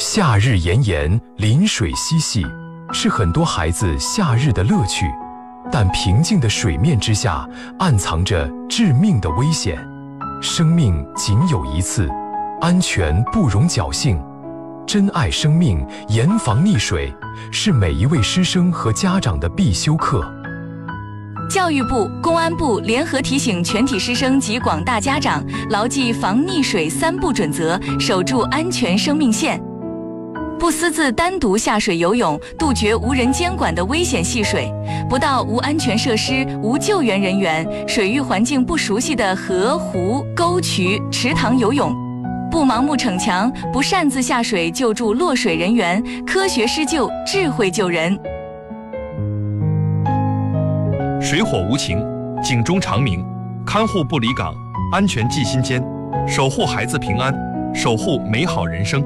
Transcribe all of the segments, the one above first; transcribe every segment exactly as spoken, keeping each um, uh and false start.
夏日炎炎，临水嬉戏，是很多孩子夏日的乐趣。但平静的水面之下，暗藏着致命的危险。生命仅有一次，安全不容侥幸。珍爱生命，严防溺水，是每一位师生和家长的必修课。 教育部、公安部联合提醒全体师生及广大家长，牢记防溺水三不准则，守住安全生命线。不私自单独下水游泳，杜绝无人监管的危险戏水；不到无安全设施、无救援人员、水域环境不熟悉的河、湖、沟渠、池塘游泳；不盲目逞强，不擅自下水救助落水人员，科学施救，智慧救人。 水火无情，警钟长鸣，看护不离岗，安全记心间，守护孩子平安，守护美好人生。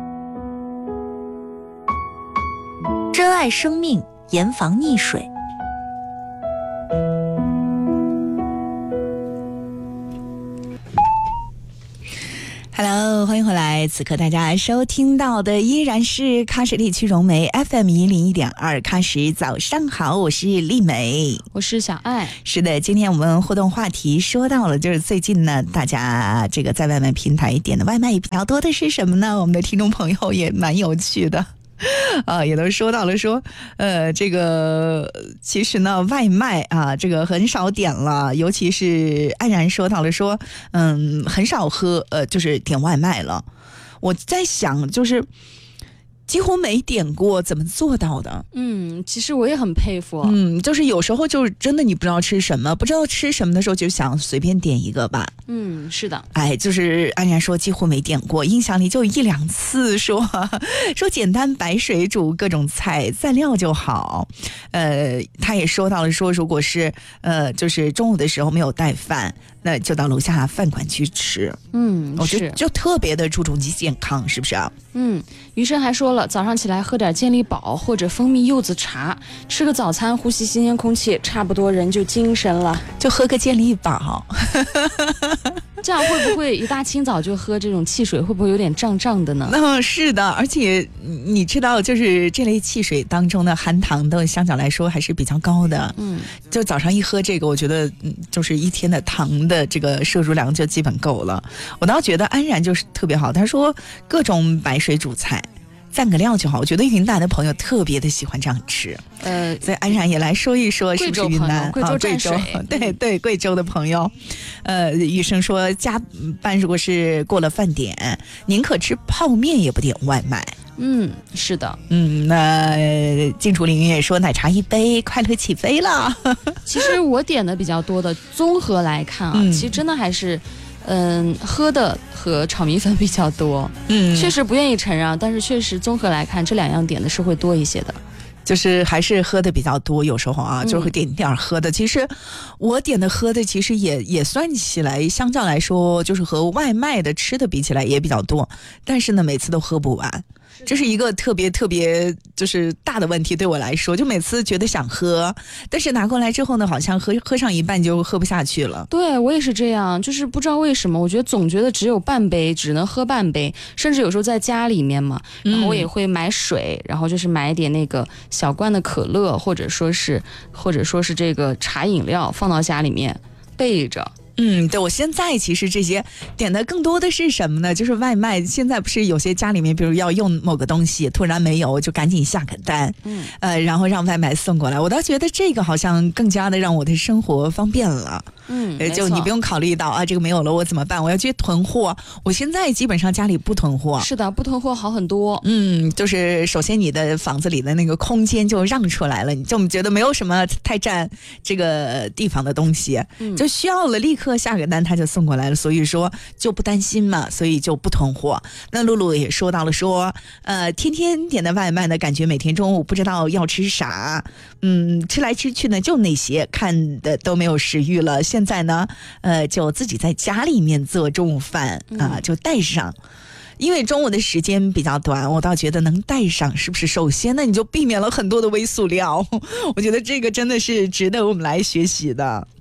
珍爱生命，严防溺水。Hello， 欢迎回来。此刻大家收听到的依然是喀什地区融媒 F M 一零一点二喀什。早上好，我是丽美， 我是小爱。 是的，今天我们互动话题说到了，就是最近呢，大家这个在外卖平台点的外卖比较多的是什么呢？我们的听众朋友也蛮有趣的。啊，也都说到了说，呃，这个其实呢，外卖啊，这个很少点了，尤其是安然说到了说，嗯，很少喝，呃，就是点外卖了。我在想，就是几乎没点过，怎么做到的？ 嗯，其实我也很佩服。 嗯，就是有时候就是真的你不知道吃什么，不知道吃什么的时候，就想随便点一个吧。 嗯，是的。 哎，就是安然说几乎没点过，印象里就一两次说说简单白水煮各种菜，蘸料就好。呃，他也说到了说，如果是呃就是中午的时候没有带饭，那就到楼下饭馆去吃。 嗯， 我觉得就特别的注重健康，是不是啊？ 嗯，余生还说了，早上起来喝点健力宝或者蜂蜜柚子茶，吃个早餐，呼吸新鲜空气，差不多人就精神了。 就喝个健力宝。 这样会不会一大清早就喝这种汽水，会不会有点胀胀的呢？ 嗯，是的，而且你知道，就是这类汽水当中的含糖的相较来说还是比较高的。 嗯， 就早上一喝这个，我觉得就是一天的糖的这个摄入量就基本够了。我倒觉得安然就是特别好，他说各种白水煮菜，蘸个料就好。我觉得云南的朋友特别的喜欢这样吃，呃，所以安然也来说一说，是不是云南？ 贵州蘸水， 啊、贵州对对，贵州的朋友，呃，医生说加班如果是过了饭点，宁可吃泡面也不点外卖。 嗯，是的， 嗯，那晋楚凌云也说奶茶一杯，快乐起飞了。 其实我点的比较多的，综合来看啊，嗯、其实真的还是。嗯，喝的和炒米粉比较多，嗯，确实不愿意承认，但是确实综合来看，这两样点的是会多一些的。 就是还是喝的比较多，有时候啊，就会点点喝的。嗯、其实我点的喝的，其实也也算起来，相较来说，就是和外卖的吃的比起来也比较多，但是呢，每次都喝不完。这是一个特别特别就是大的问题，对我来说，就每次觉得想喝，但是拿过来之后呢，好像喝喝上一半就喝不下去了。 对，我也是这样，就是不知道为什么，我觉得总觉得只有半杯，只能喝半杯，甚至有时候在家里面嘛，然后我也会买水，嗯、然后就是买一点那个小罐的可乐，或者说是或者说是这个茶饮料，放到家里面备着。 嗯，对，我现在其实这些点的更多的是什么呢？就是外卖。现在不是有些家里面，比如要用某个东西，突然没有，就赶紧下个单，嗯，呃，然后让外卖送过来。我倒觉得这个好像更加的让我的生活方便了。 嗯， 呃，就你不用考虑到啊，这个没有了我怎么办？我要去囤货。我现在基本上家里不囤货。 是的，不囤货好很多。 嗯，就是首先你的房子里的那个空间就让出来了，你就觉得没有什么太占这个地方的东西，嗯、就需要了立刻下个单他就送过来了，所以说就不担心嘛，所以就不囤货。那露露也说到了说，呃，天天点的外卖呢，感觉每天中午不知道要吃啥，嗯，吃来吃去呢就那些，看的都没有食欲了。现在呢，呃，就自己在家里面做中午饭啊、呃，就带上。因为中午的时间比较短，我倒觉得能带上，是不是？首先呢，你就避免了很多的微塑料，我觉得这个真的是值得我们来学习的。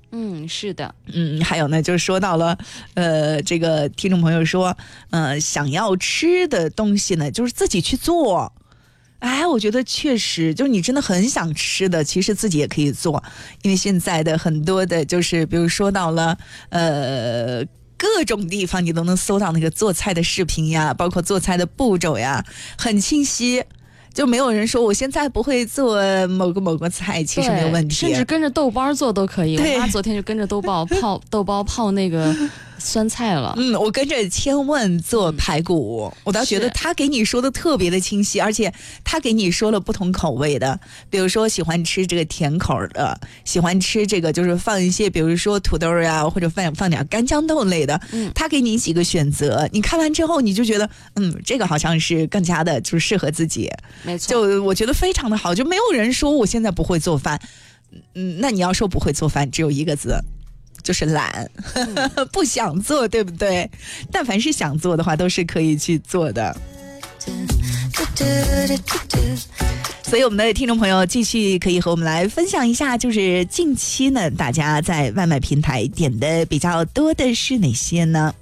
嗯，是的。 嗯，还有呢，就是说到了，呃，这个听众朋友说，呃，想要吃的东西呢，就是自己去做。哎，我觉得确实，就是你真的很想吃的，其实自己也可以做，因为现在的很多的，就是比如说到了，呃。各种地方你都能搜到那个做菜的视频呀，包括做菜的步骤呀，很清晰。就没有人说我现在不会做某个某个菜，其实没有问题， 甚至跟着豆包做都可以。 对， 我妈昨天就跟着豆包泡豆包泡那个酸菜了。 嗯，我跟着千问做排骨，嗯、我倒觉得他给你说的特别的清晰，而且他给你说了不同口味的，比如说喜欢吃这个甜口的，喜欢吃这个就是放一些，比如说土豆啊，或者放放点干豇豆类的，嗯，他给你几个选择，你看完之后你就觉得，嗯，这个好像是更加的就是适合自己。 没错， 就我觉得非常的好，就没有人说我现在不会做饭。嗯，那你要说不会做饭，只有一个字，就是懒，嗯、不想做，对不对？但凡是想做的话，都是可以去做的。所以我们的听众朋友继续可以和我们来分享一下，就是近期呢，大家在外卖平台点的比较多的是哪些呢？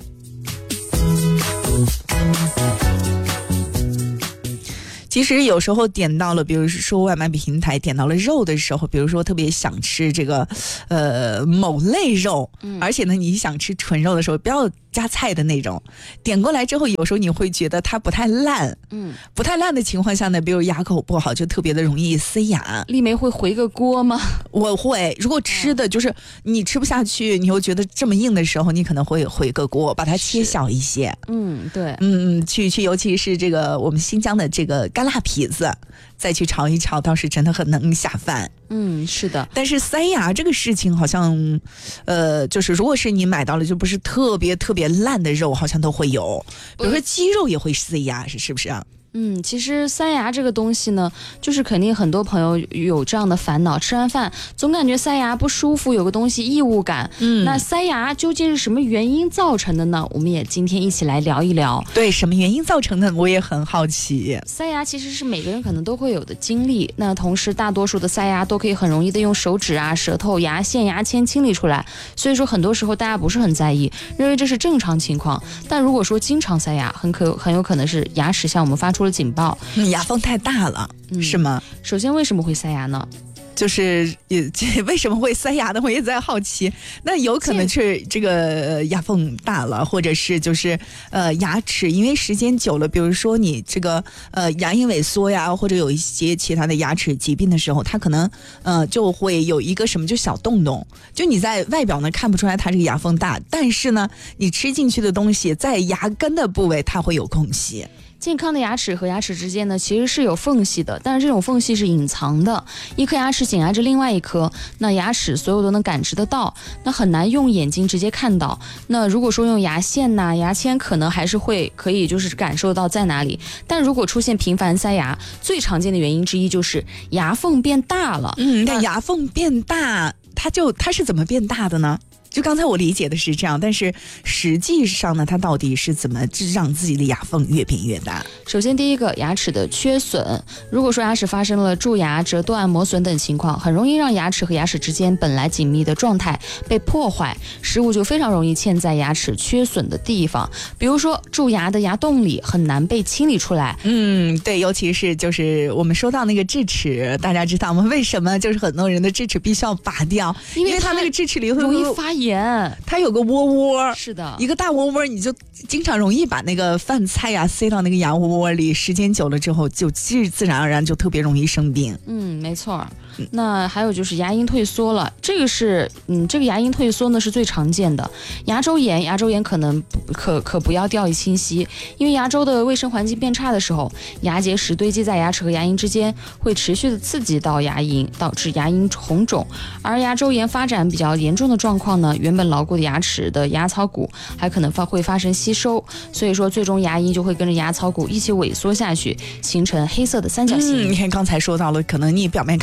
其实有时候点到了，比如说外卖平台点到了肉的时候，比如说特别想吃这个呃某类肉，嗯、而且呢你想吃纯肉的时候，不要加菜的那种，点过来之后，有时候你会觉得它不太烂，嗯，不太烂的情况下呢，比如牙口不好，就特别的容易塞牙。 丽梅会回个锅吗？ 我会，如果吃的就是你吃不下去，你又觉得这么硬的时候，你可能会回个锅，把它切小一些。 嗯，对， 嗯嗯，去去，尤其是这个我们新疆的这个干辣皮子，再去炒一炒，倒是真的很能下饭。 嗯，是的。 但是塞牙这个事情好像，呃，就是如果是你买到了就不是特别特别烂的肉，好像都会有，比如说鸡肉也会塞牙，是是不是啊？ 嗯，其实塞牙这个东西呢，就是肯定很多朋友有这样的烦恼，吃完饭总感觉塞牙不舒服，有个东西异物感。嗯，那塞牙究竟是什么原因造成的呢？我们也今天一起来聊一聊。 对，什么原因造成的，我也很好奇。 塞牙其实是每个人可能都会有的经历，那同时大多数的塞牙都可以很容易的用手指啊、舌头、牙线、牙签清理出来，所以说很多时候大家不是很在意，认为这是正常情况。但如果说经常塞牙，很可很有可能是牙齿向我们发出警报， 嗯、牙缝太大了，嗯、是吗？ 首先，为什么会塞牙呢？ 就是也为什么会塞牙呢？我也在好奇。那有可能是这个牙缝大了，或者是就是呃牙齿因为时间久了，比如说你这个呃牙龈萎缩呀，或者有一些其他的牙齿疾病的时候，它可能呃就会有一个什么就小洞洞，就你在外表呢看不出来它这个牙缝大，但是呢你吃进去的东西在牙根的部位它会有空隙。 健康的牙齿和牙齿之间呢，其实是有缝隙的，但是这种缝隙是隐藏的。一颗牙齿紧挨着另外一颗，那牙齿所有都能感知得到，那很难用眼睛直接看到。那如果说用牙线呐、啊、牙签，可能还是会可以就是感受到在哪里。但如果出现频繁塞牙，最常见的原因之一就是牙缝变大了。 嗯，那牙缝变大，它就它是怎么变大的呢？就刚才我理解的是这样，但是实际上呢，它到底是怎么让自己的牙缝越变越大？ 首先，第一个，牙齿的缺损。如果说牙齿发生了蛀牙、折断、磨损等情况，很容易让牙齿和牙齿之间本来紧密的状态被破坏，食物就非常容易嵌在牙齿缺损的地方。比如说，蛀牙的牙洞里很难被清理出来。 嗯，对，尤其是就是我们说到那个智齿，大家知道吗？为什么就是很多人的智齿必须要拔掉？因为它那个智齿里会容易发炎。 它有个窝窝， 是的， 一个大窝窝，你就经常容易把那个饭菜呀、啊、塞到那个牙窝窝里，时间久了之后，就自自然而然就特别容易生病。 嗯，没错。那还有就是牙龈退缩了，这个是嗯，这个牙龈退缩呢是最常见的。牙周炎，牙周炎可能可可不要掉以轻心，因为牙周的卫生环境变差的时候，牙结石堆积在牙齿和牙龈之间，会持续的刺激到牙龈，导致牙龈红肿。而牙周炎发展比较严重的状况呢，原本牢固的牙齿的牙槽骨还可能发会发生吸收，所以说最终牙龈就会跟着牙槽骨一起萎缩下去，形成黑色的三角形。 嗯，你看刚才说到了，可能你表面看不出来。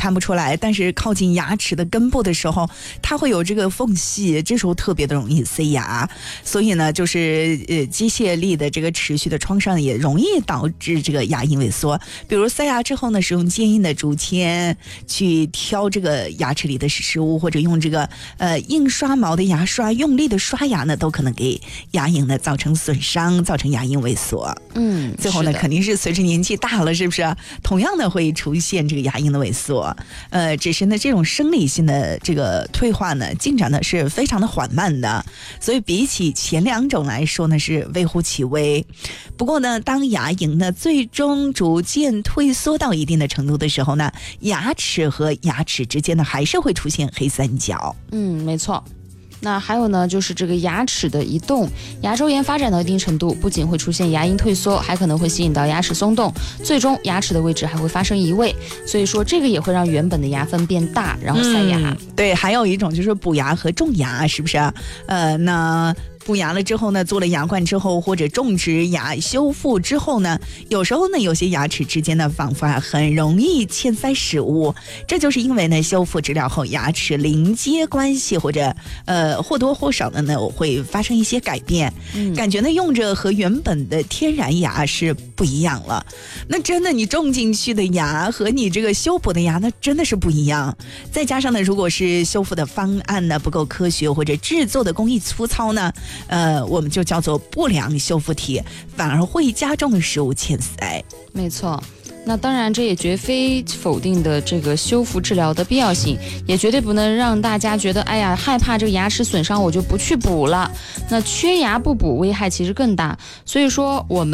来，但是靠近牙齿的根部的时候，它会有这个缝隙，这时候特别的容易塞牙。所以呢，就是呃机械力的这个持续的创伤也容易导致这个牙龈萎缩。比如塞牙之后呢，使用坚硬的竹签去挑这个牙齿里的食物，或者用这个呃硬刷毛的牙刷用力的刷牙呢，都可能给牙龈呢造成损伤，造成牙龈萎缩。 嗯， 最后呢，肯定是随着年纪大了，是不是？同样的会出现这个牙龈的萎缩。呃，只是呢，这种生理性的这个退化呢，进展呢是非常的缓慢的，所以比起前两种来说呢，是微乎其微。不过呢，当牙龈呢最终逐渐退缩到一定的程度的时候呢，牙齿和牙齿之间呢还是会出现黑三角。 嗯，没错。那还有呢，就是这个牙齿的移动，牙周炎发展到一定程度，不仅会出现牙龈退缩，还可能会吸引到牙齿松动，最终牙齿的位置还会发生移位。所以说，这个也会让原本的牙缝变大，然后塞牙。 嗯、对，还有一种就是补牙和种牙，是不是？呃，那。补牙了之后呢，做了牙冠之后或者种植牙修复之后呢，有时候呢有些牙齿之间呢仿佛很容易嵌塞食物，这就是因为呢修复治疗后牙齿邻接关系或者呃或多或少的呢会发生一些改变，嗯、感觉呢用着和原本的天然牙是不一样了。那真的你种进去的牙和你这个修补的牙那真的是不一样。再加上呢，如果是修复的方案呢不够科学或者制作的工艺粗糙呢，呃，我们就叫做不良修复体，反而会加重食物嵌塞。 没错。那当然，这也绝非否定的这个修复治疗的必要性，也绝对不能让大家觉得，哎呀，害怕这个牙齿损伤，我就不去补了。那缺牙不补，危害其实更大。所以说，我们